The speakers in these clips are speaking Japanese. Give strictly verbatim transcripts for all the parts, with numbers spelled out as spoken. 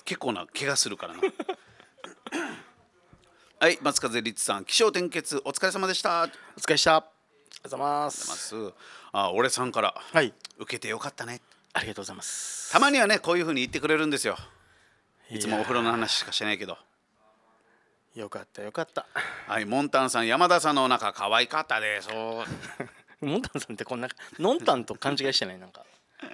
結構な怪我するからなはい、松風律さん、起承転結お疲れ様でした。 お疲れした。ありがとうございます。 ますあ、俺さんから、 はい、 受けてよかったね。 ありがとうございます。 たまにはね、こういう風に言ってくれるんですよ。いつもお風呂の話しかしてないけど。 よかったよかった。 はい、モンタンさん、山田さんの中可愛かったです。 モンタンさんってこんなノンタンと勘違いしてない？なんか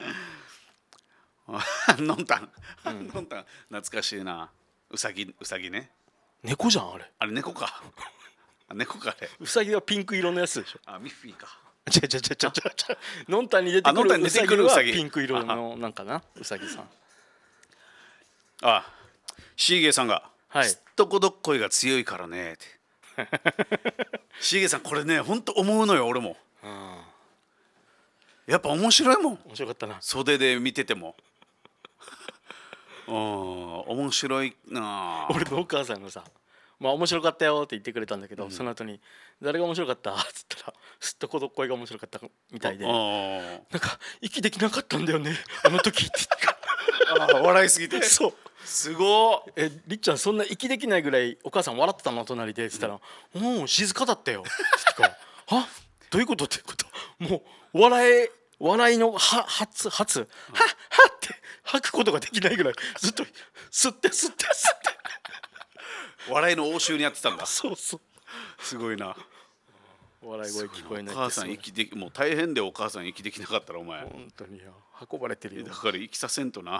ノンタン、うん、ノンタン懐かしいな。うさぎ、うさぎね。 猫じゃんあれ。 あれ猫か。猫かあれ。 うさぎはピンク色のやつでしょ。 あ、ミッフィーか。 ちゃちゃちゃちゃちゃちゃ。ノンタンに出てくるうさぎはピンク色のなんかな、うさぎさん。 あ、シーゲーさんが、 はい、 すっとこどっこいが強いからねって。シーゲーさんこれね、ほんと思うのよ俺も。うん、やっぱ面白いもん。 面白かったな。 袖で見てても。うん、面白いな。 俺のお母さんがさ、まあ面白かったよって言ってくれたんだけど、うん、その後に誰が面白かったっつったら、すっとこどっこいが面白かったみたいで、なんか息できなかったんだよねあの時って言ってあ、笑いすぎて。 そう、 すごい。え、りっちゃんそんな息できないぐらいお母さん笑ってたの隣でっつったら、うん、うん、静かだったよって言ってからはどういうことってこと、もう笑い笑いのは発発はっはって吐くことができないぐらいずっと吸って吸って吸って笑いの応酬にやってたんだ。 そうそう、 すごいな。 笑い声聞こえない。 お母さん息でき、もう大変でお母さん息できなかったらお前本当によ、運ばれてるよ。 だから息させんとな。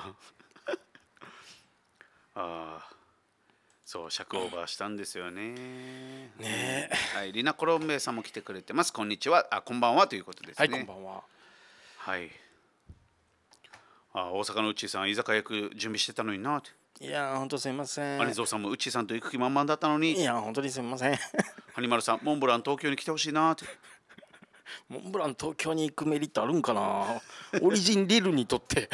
ああ、そう、尺オーバーしたんですよね。 ねえ。 はい、リナコロンベイさんも来てくれてます。こんにちは、あ、こんばんはということですね。 はい、こんばんは。 はい。あ、大阪のうちさん、居酒屋行く準備してたのになって。 いや、本当すみません。 アニゾウさんもうちさんと行く気満々だったのに。 いや、本当にすみません。 ハニマルさん、モンブラン東京に来てほしいなって。 モンブラン東京に行くメリットあるんかな。オリジンリルにとって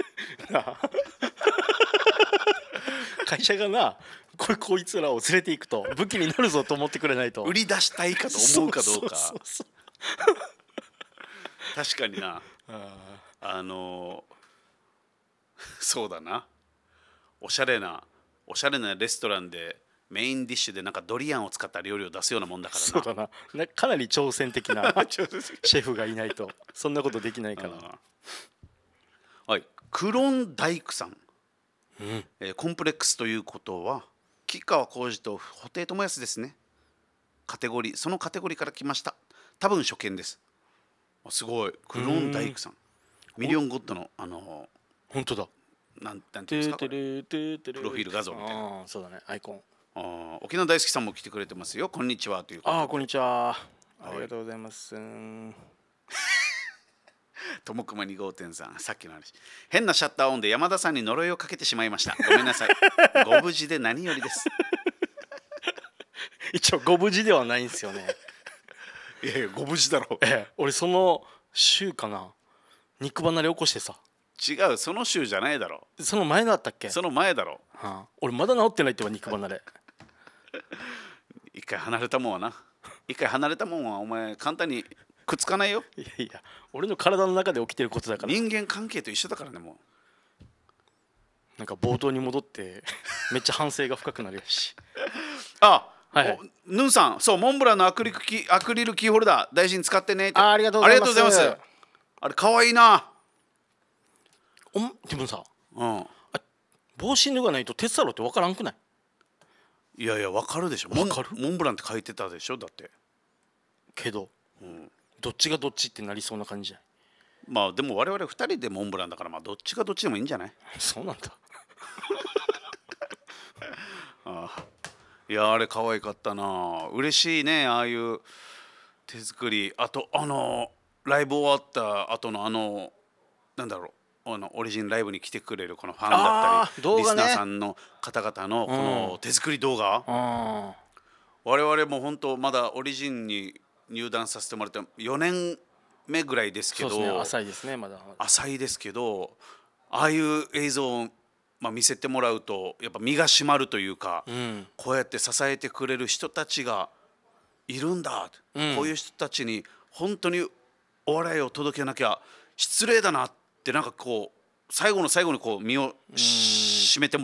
会社がな、こいこいつらを連れていくと武器になるぞと思ってくれないと。 売り出したいかと思うかどうか。確かにな。あ, あのそうだな、おしゃれなおしゃれなレストランでメインディッシュでなんかドリアンを使った料理を出すようなもんだからな。 そうだな、なかなり挑戦的なシェフがいないとそんなことできないから。 はい、クロン大工さん、 うん、 えー、コンプレックスということは吉川晃司と布袋寅泰ですね。カテゴリー、そのカテゴリーから来ました。多分初見です。すごい、クロン大工さん、ミリオンゴッドのあのー、 本当だ、 なんなんていうんですか、プロフィール画像みたいな。 あ、そうだね、アイコン。 あ、沖縄大好きさんも来てくれてますよ。こんにちはということで。 あ、こんにちは、ありがとうございます。 ともくまに号店さん、さっきの話、変なシャッターオンで山田さんに呪いをかけてしまいました。ごめんなさい。ご無事で何よりです。 一応ご無事ではないんですよね。 いやいや、ご無事だろう。 ええ、俺その週かな、肉離れ起こしてさ。 違う、その週じゃないだろう。その前だったっけ。 その前だろう、 はあ、俺まだ治ってないってば肉離れ。 一回離れたもんはな、一回離れたもんはお前簡単にくっつかないよ。 いやいや、俺の体の中で起きてることだから。 人間関係と一緒だからね。もうなんか冒頭に戻ってめっちゃ反省が深くなるし。 あ、 はい、はい、 ヌンさん、そう、モンブランのアクリルキー、アクリルキーホルダー大事に使ってねって。 あ, ありがとうございます。 あれかわいいな。 おでもさ、 うん、あ、 帽子脱がないと鉄太郎って分からんくない？ いやいや、分かるでしょ。 分かる。 モンブランって書いてたでしょ、だってけど、うん、どっちがどっちってなりそうな感じじゃない？ まあでも我々ふたりでモンブランだから、まあどっちがどっちでもいいんじゃない？ そうなんだ。 ああ、いや、あれ可愛かったな。嬉しいね、ああいう手作り。あとあのライブ終わった後のあのなんだろう、あのオリジンライブに来てくれるこのファンだったり、動画、ね、リスナーさんの方々のこの手作り動画、うん、我々も本当まだオリジンに入団させてもらってよねんめぐらいですけど、 そうですね、浅いですね、まだ浅いですけど、ああいう映像を、まあ、見せてもらうとやっぱ身が締まるというか、うん、こうやって支えてくれる人たちがいるんだ、うん、こういう人たちに本当にお笑いを届けなきゃ失礼だなって、なんかこう最後の最後にこう身を締めてもらう